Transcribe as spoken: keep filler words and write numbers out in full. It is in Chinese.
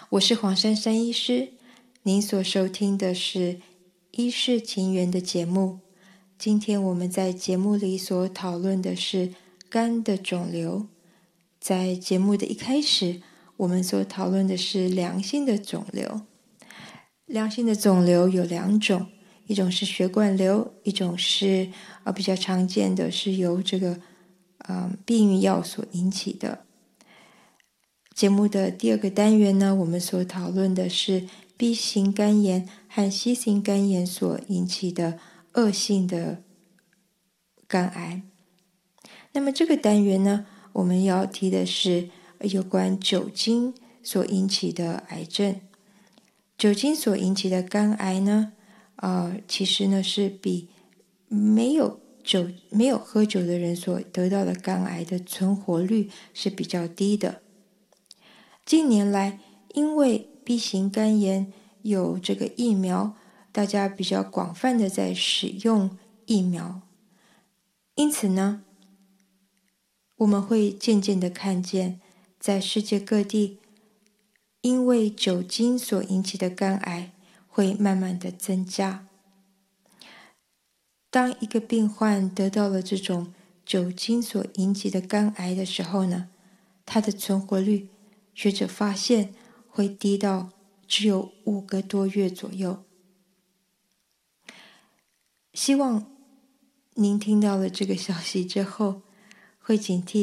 我是黄珊珊医师，您所收听的是医事情缘的节目。今天我们在节目里所讨论的是肝的肿瘤。在节目的一开始，我们所讨论的是良性的肿瘤。良性的肿瘤有两种，一种是血管瘤，一种是呃比较常见的是由这个呃避孕药所引起的。节目的第二个单元呢，我们所讨论的是 B 型肝炎和 C 型肝炎所引起的恶性的肝癌。那么这个单元呢，我们要提的是有关酒精所引起的癌症。酒精所引起的肝癌呢，呃，其实呢是比没有酒、没有喝酒的人所得到的肝癌的存活率是比较低的。近年来，因为 B 型肝炎有这个疫苗，大家比较广泛的在使用疫苗，因此呢，我们会渐渐的看见，在世界各地，因为酒精所引起的肝癌会慢慢的增加。当一个病患得到了这种酒精所引起的肝癌的时候呢，他的存活率学者发现会低到只有五个多月左右。希望您听到了这个消息之后，会警惕